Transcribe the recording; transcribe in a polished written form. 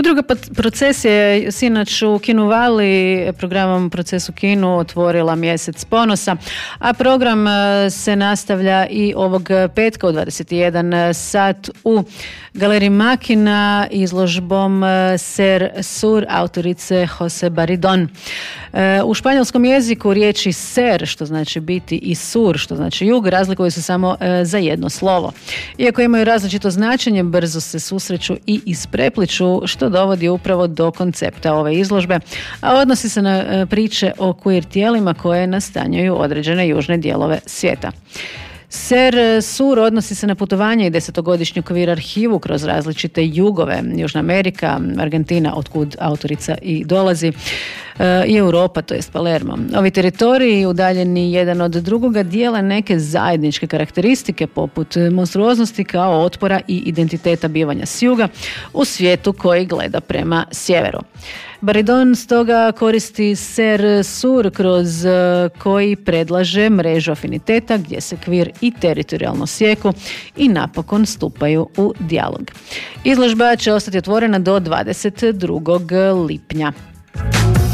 Udruga Proces je sinoć u Kinu Vali programom Proces u Kinu otvorila mjesec ponosa, a program se nastavlja i ovog petka u 21 sat u Galeriji Makina izložbom Ser Sur autorice Jose Baridon. U španjolskom jeziku riječi ser, što znači biti, i sur, što znači jug, razlikuju se samo za jedno slovo. Iako imaju različito značenje, brzo se susreću i isprepliču, što dovodi upravo do koncepta ove izložbe, a odnosi se na priče o queer tijelima koje nastanjuju određene južne dijelove svijeta. Ser Sur odnosi se na putovanje i 10-godišnju queer arhivu kroz različite jugove, Južna Amerika, Argentina, otkud autorica i dolazi, i Europa, to jest Palermo. Ovi teritoriji, udaljeni jedan od drugoga, dijele neke zajedničke karakteristike poput monstruoznosti kao otpora i identiteta bivanja s juga u svijetu koji gleda prema sjeveru. Baridon stoga koristi Ser Sur kroz koji predlaže mrežu afiniteta gdje se queer i teritorijalno sjeku i napokon stupaju u dijalog. Izložba će ostati otvorena do 22. lipnja.